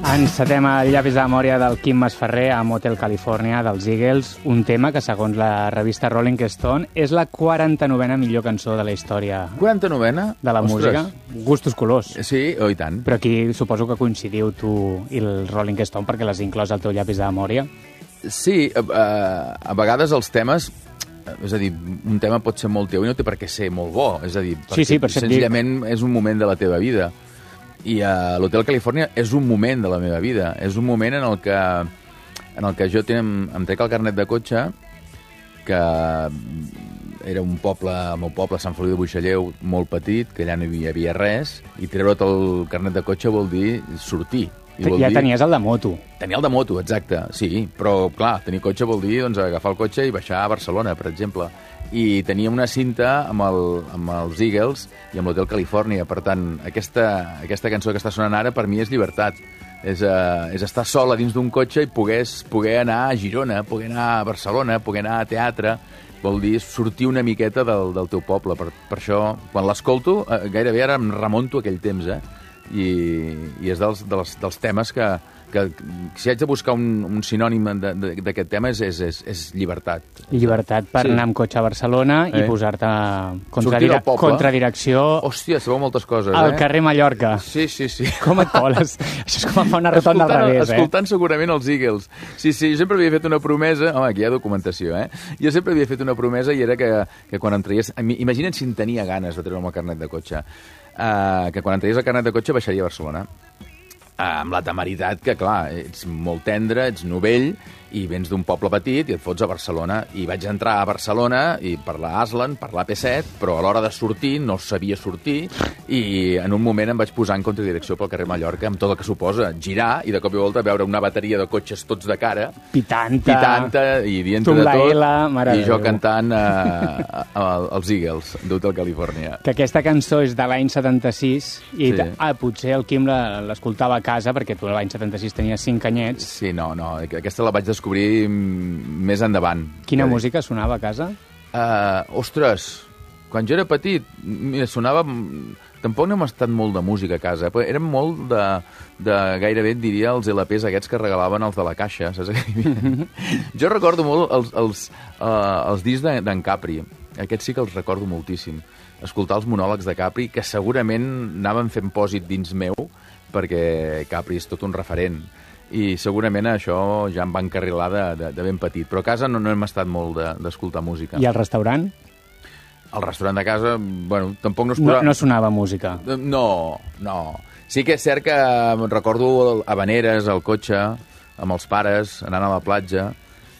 Encetem el llapis de memòria del Quim Masferrer a Motel California dels Eagles, un tema que, segons la revista Rolling Stone, és la 49a millor cançó de la història 49a? de la música. Gustos colors. Sí, i tant. Però aquí suposo que coincidiu tu i el Rolling Stone perquè l'has inclòs al teu llapis de memòria. Sí, a vegades els temes... És a dir, un tema pot ser molt teu i no té per què ser molt bo. És a dir, perquè senzillament és un moment de la teva vida. I l'Hotel Califòrnia és un moment de la meva vida. És un moment en el que jo em trec el carnet de cotxe, que era un poble, el meu poble, Sant Feliu de Buixalleu, molt petit, que allà no hi havia res, i treure't el carnet de cotxe vol dir sortir. Ja tenies el de moto. Tenia el de moto, exacte, sí. Però, clar, tenir cotxe vol dir doncs, agafar el cotxe i baixar a Barcelona, per exemple. I tenia una cinta amb els Eagles i amb l'Hotel Califòrnia. Per tant, aquesta cançó que està sonant ara, per mi és llibertat. És estar sola dins d'un cotxe i poder anar a Girona, poder anar a Barcelona, poder anar a teatre. Vol dir sortir una miqueta del teu poble. Per això, quan l'escolto, gairebé ara em remonto aquell temps, i és dels temes que si haig de buscar un sinònim d'aquest tema és llibertat. Llibertat per anar amb cotxe a Barcelona i posar-te contradirecció... Hòstia, sabeu moltes coses, al carrer Mallorca. Sí. Com et coles? Això és com fa una rotonda al revés, Escoltant segurament els Eagles. Sí, jo sempre havia fet una promesa... Home, aquí hi ha documentació, Jo sempre havia fet una promesa i era que quan em traies... Imagina't si en tenia ganes de treure'm el carnet de cotxe. Que quan em traies el carnet de cotxe baixaria a Barcelona. Amb la temeritat que, clar, ets molt tendre, ets novell, i vens d'un poble petit i et fots a Barcelona. I vaig entrar a Barcelona i per la Aslan, per l'AP7, però a l'hora de sortir no sabia sortir, i en un moment em vaig posar en contradirecció pel carrer Mallorca, amb tot el que suposa girar i de cop i volta veure una bateria de cotxes tots de cara, pitanta i dient de tot, i jo cantant els Eagles d'Hotel Califòrnia. Que aquesta cançó és de l'any 76 i potser el Quim l'escoltava a casa, perquè tu l'any 76 tenies 5 anyets. Sí, no, aquesta la vaig descobrir més endavant. Quina música sonava a casa? Ostres, quan jo era petit, sonava... Tampoc no hem estat molt de música a casa, però érem molt de gairebé, et diria, els LPs aquests que regalaven els de la caixa, saps? Jo recordo molt els discs d'en Capri. Aquests sí que els recordo moltíssim. Escoltar els monòlegs de Capri, que segurament anaven fent pòsit dins meu, perquè Capri és tot un referent. I segurament això ja em va encarrilar de ben petit. Però a casa no hem estat molt d'escoltar música. I al restaurant? Al restaurant de casa, bueno, tampoc no es posava... No sonava música? No. Sí que és cert que recordo habaneres al cotxe, amb els pares, anant a la platja,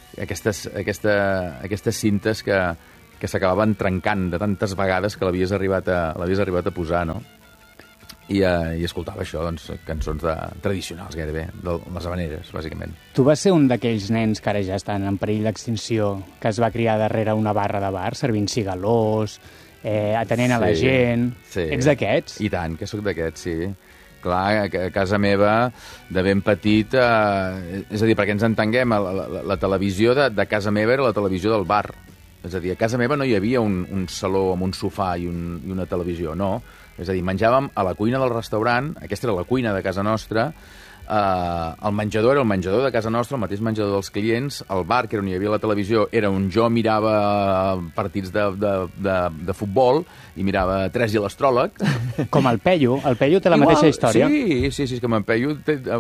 aquestes cintes que s'acabaven trencant de tantes vegades que l'havies arribat a posar, no? I escoltava això, doncs, cançons tradicionals, gairebé, de les habaneres, bàsicament. Tu vas ser un d'aquells nens que ara ja estan en perill d'extinció, que es va criar darrere una barra de bar, servint cigalós, atenent a la gent... Sí. Ets d'aquests? I tant, que sóc d'aquests, sí. Clar, a casa meva, de ben petit... és a dir, perquè ens entenguem, la televisió de casa meva era la televisió del bar. És a dir, a casa meva no hi havia un saló amb un sofà i una televisió, no. És a dir, menjàvem a la cuina del restaurant, aquesta era la cuina de casa nostra, el menjador era el menjador de casa nostra, el mateix menjador dels clients, el bar, que era on hi havia la televisió, era on jo mirava partits de futbol i mirava 3 i l'Astròleg. Com el Peyu té la mateixa història. Sí, com en Peyu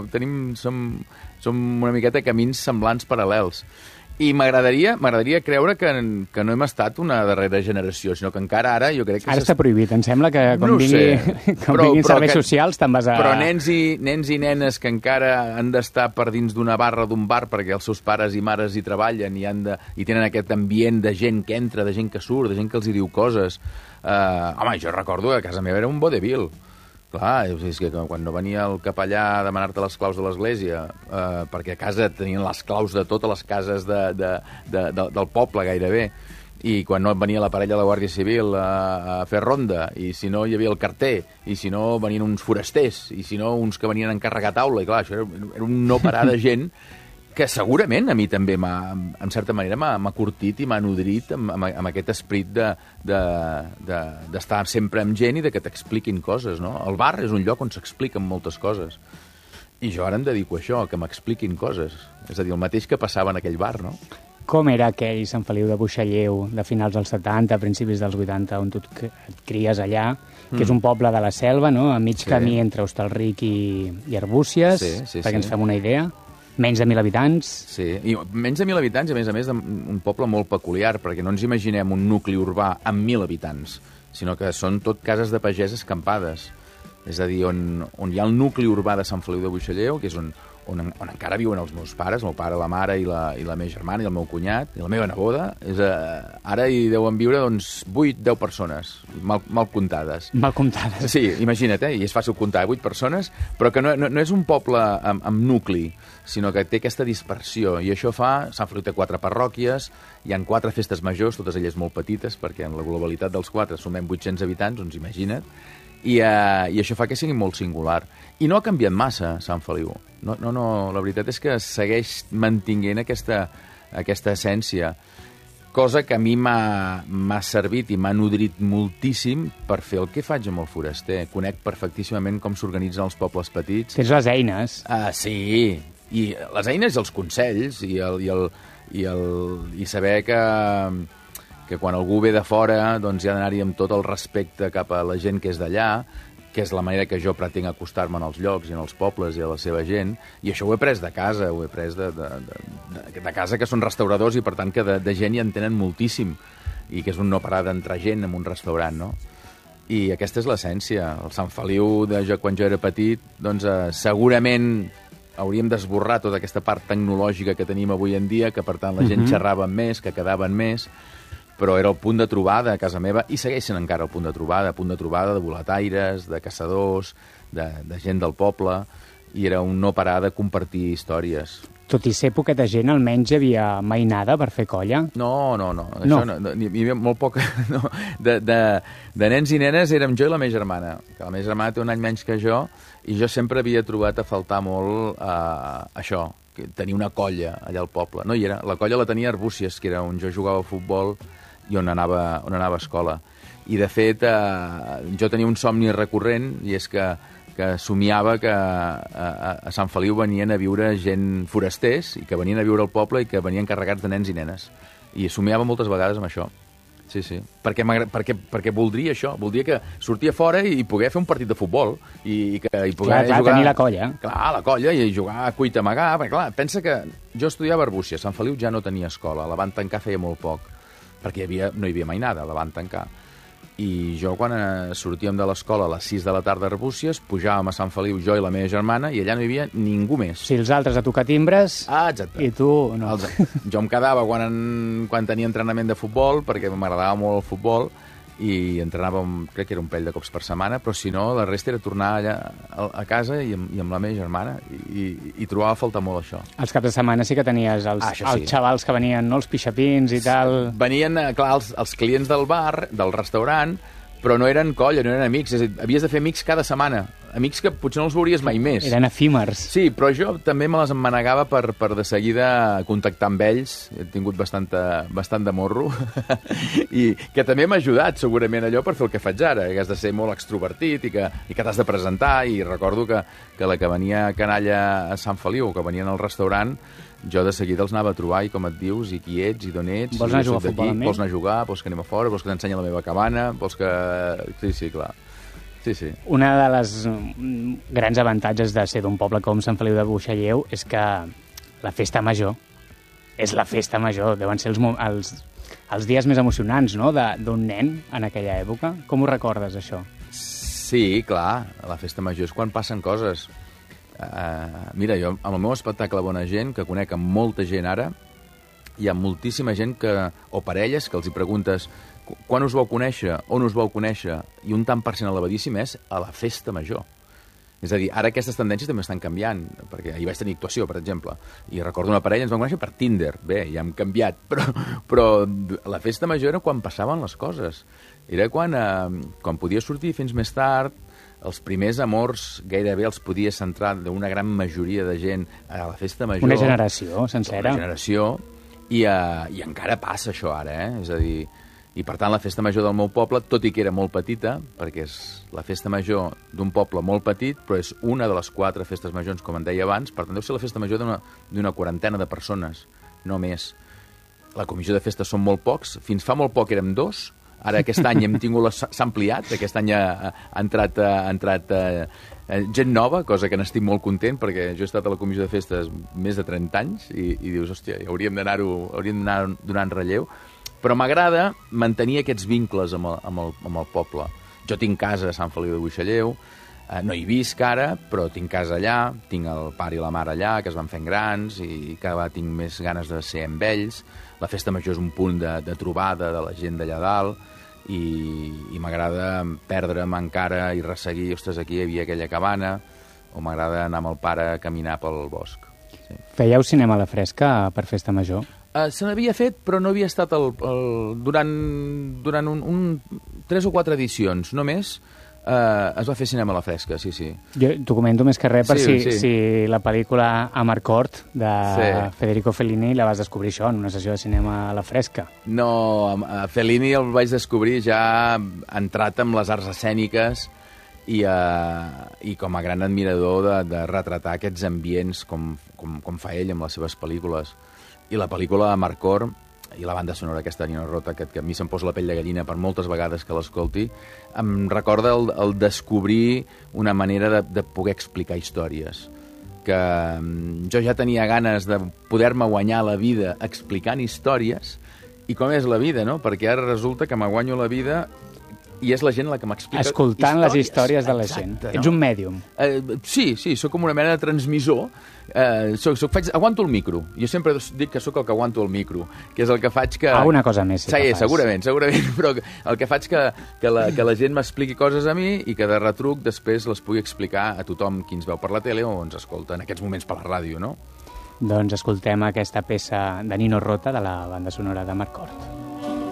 som una miqueta camins semblants paral·lels. I m'agradaria creure que no hem estat una darrera generació, sinó que encara ara jo crec que... Ara està prohibit, em sembla que quan vinguin serveis socials te'n vas a... Però nens i nenes que encara han d'estar per dins d'una barra d'un bar perquè els seus pares i mares hi treballen i tenen aquest ambient de gent que entra, de gent que surt, de gent que els hi diu coses. Home, jo recordo que a casa meva era un vodevil. Clar, és que quan no venia el capellà a demanar-te les claus de l'església, perquè a casa tenien les claus de totes les cases del poble gairebé, i quan no venia la parella de la Guàrdia Civil a fer ronda, i si no hi havia el carter, i si no venien uns forasters, i si no uns que venien a encarregar taula, i clar, això era un no parar de gent que segurament a mi també, en certa manera, m'ha curtit i m'ha nodrit amb aquest esperit d'estar sempre amb gent i de que t'expliquin coses, no? El bar és un lloc on s'expliquen moltes coses. I jo ara em dedico a això, que m'expliquin coses. És a dir, el mateix que passava en aquell bar, no? Com era aquell Sant Feliu de Buixalleu de finals dels 70, principis dels 80, on tu et cries allà, que és un poble de la selva, no? A mig camí entre Hostalric i Arbúcies, perquè ens fem una idea. Menys de 1.000 habitants. Sí, i menys de 1.000 habitants, i a més un poble molt peculiar, perquè no ens imaginem un nucli urbà amb 1.000 habitants, sinó que són tot cases de pagès escampades. És a dir, on hi ha el nucli urbà de Sant Feliu de Buixalleu, que és on encara viuen els meus pares, el meu pare, la mare i la meva germana i el meu cunyat, i la meva neboda, ara hi deuen viure 8-10 persones, mal comptades. Mal comptades. Sí, imagina't, i és fàcil comptar 8 persones, però que no és un poble amb nucli, sinó que té aquesta dispersió, i això fa, Sant Feliu té 4 parròquies, hi han 4 festes majors, totes elles molt petites, perquè en la globalitat dels 4 sumem 800 habitants, doncs imagina't, i això fa que sigui molt singular. I no ha canviat massa, Sant Feliu. No, la veritat és que segueix mantinguent aquesta essència, cosa que a mi m'ha servit i m'ha nodrit moltíssim per fer el que faig amb el foraster. Conec perfectíssimament com s'organitzen els pobles petits. Tens les eines. Sí, i les eines i els consells, i saber que quan algú ve de fora doncs hi ha d'anar-hi amb tot el respecte cap a la gent que és d'allà, que és la manera que jo pretenc acostar-me als llocs i als pobles i a la seva gent, i això ho he pres de casa, ho he pres de casa, que són restauradors i per tant que de gent hi en tenen moltíssim, i que és un no parar d'entrar gent en un restaurant, no? I aquesta és l'essència. El Sant Feliu, quan jo era petit, doncs segurament hauríem d'esborrar tota aquesta part tecnològica que tenim avui en dia, que per tant la gent xerrava més, que quedaven més, però era el punt de trobada a casa meva, i segueix sent encara el punt de trobada de boletaires, de caçadors, de gent del poble, i era un no parar de compartir històries. Tot i ser poqueta gent, almenys hi havia mainada per fer colla? No. Això no. Hi havia molt poca... No. De nens i nenes érem jo i la meva germana, que la meva germana té un any menys que jo, i jo sempre havia trobat a faltar molt això, tenir una colla allà al poble. No hi era. La colla la tenia a Arbúcies, que era on jo jugava a futbol i on anava a escola. I, de fet, jo tenia un somni recurrent, i és que somiava que a Sant Feliu venien a viure gent forasters, i que venien a viure al poble i que venien carregats de nens i nenes. I somiava moltes vegades amb això. Sí. Perquè voldria això, voldria que sortia fora i poder fer un partit de futbol i poder jugar... tenir la colla. Clar, la colla, i jugar a cuita amagar, perquè clar, pensa que jo estudiava a Arbúcies, Sant Feliu ja no tenia escola, la van tancar feia molt poc, perquè no hi havia mai nada, la van tancar. I jo, quan sortíem de l'escola a les 6 de la tarda a Arbúcies, pujàvem a Sant Feliu, jo i la meva germana, i allà no hi havia ningú més. Si els altres a tocar timbres... Exacte. I tu no. Jo em quedava quan tenia entrenament de futbol, perquè m'agradava molt el futbol, i entrenàvem, crec que era un parell de cops per setmana, però si no, la resta era tornar allà a casa i amb la meva germana, i trobava a faltar molt això. Els caps de setmana sí que tenies els xavals que venien, no? Els pixapins i tal... Venien, clar, els clients del bar, del restaurant, però no eren colla, no eren amics. És a dir, havies de fer amics cada setmana. Amics que potser no els veuries mai més. Eren efímers. Sí, però jo també me les emmanegava per de seguida contactar amb ells. He tingut bastant de morro. I que també m'ha ajudat, segurament, allò per fer el que faig ara, que has de ser molt extrovertit i que t'has de presentar. I recordo que la que venia a canalla a Sant Feliu, que venien al restaurant, jo de seguida els anava a trobar, i com et dius, i qui ets, i d'on ets... Vols anar a jugar a futbol amb mi? Vols anar a jugar, vols que anem a fora, vols que t'ensenyi la meva cabana, vols que... Sí, clar. Sí. Una de les grans avantatges de ser d'un poble com Sant Feliu de Buixalleu és que la festa major és la festa major. Deuen ser els dies més emocionants, no?, d'un nen en aquella època. Com ho recordes, això? Sí, clar, la festa major és quan passen coses. Mira, jo, amb el meu espectacle Bona Gent, que conec amb molta gent ara, hi ha moltíssima gent o parelles que els hi preguntes quan us vau conèixer, on us vau conèixer, i un tant per cent elevadíssim és a la festa major. És a dir, ara aquestes tendències també estan canviant, perquè ahir vaig tenir actuació, per exemple, i recordo una parella, ens vam conèixer per Tinder. Bé, ja hem canviat, però la festa major era quan passaven les coses. Era quan podies sortir fins més tard, els primers amors gairebé els podies centrar d'una gran majoria de gent a la festa major. Una generació sencera. Una generació, i encara passa això ara, És a dir, I, per tant, la festa major del meu poble, tot i que era molt petita, perquè és la festa major d'un poble molt petit, però és una de les 4 festes majors, com en deia abans, per tant, deu ser la festa major d'una 40ena de persones, no més. La comissió de festes són molt pocs, fins fa molt poc érem 2, ara aquest any s'ha ampliat, aquest any ha entrat gent nova, cosa que n'estic molt content, perquè jo he estat a la comissió de festes més de 30 anys i dius, hòstia, hauríem d'anar donant relleu, però m'agrada mantenir aquests vincles amb el poble. Jo tinc casa a Sant Feliu de Buixalleu, no hi visc ara, però tinc casa allà, tinc el pare i la mare allà, que es van fent grans, i cada vegada tinc més ganes de ser amb ells. La festa major és un punt de trobada de la gent d'allà dalt, i m'agrada perdre'm encara i resseguir, ostres, aquí hi havia aquella cabana, o m'agrada anar amb el pare a caminar pel bosc. Sí. Fèieu cinema a la fresca per festa major? Se n'havia fet, però no havia estat durant 3 o 4 edicions, només. Es va fer cinema a la fresca, sí, sí. Jo t'ho comento més que res per si la pel·lícula Amarcord de Federico Fellini la vas descobrir això, en una sessió de cinema a la fresca. No, Fellini el vaig descobrir ja entrat amb les arts escèniques i com a gran admirador de retratar aquests ambients com fa ell amb les seves pel·lícules. I la pel·lícula Amarcord i la banda sonora aquesta de Nino Rota, que a mi se'm posa la pell de gallina per moltes vegades que l'escolti, em recorda el descobrir una manera de poder explicar històries. Que jo ja tenia ganes de poder-me guanyar la vida explicant històries, i com és la vida, no? Perquè ara resulta que me guanyo la vida i és la gent la que m'explica escoltant les històries de la gent. Exacte, no? Ets un mèdium. Sí, sóc com una mena de transmissor. Aguanto el micro. Jo sempre dic que sóc el que aguanto el micro, que és el que faig que... Alguna cosa més, sí, que fas. Segurament, però el que faig que la gent m'expliqui coses a mi i que de retruc després les pugui explicar a tothom qui ens veu per la tele o ens escolta en aquests moments per la ràdio, no? Doncs escoltem aquesta peça de Nino Rota de la banda sonora d'Amarcord.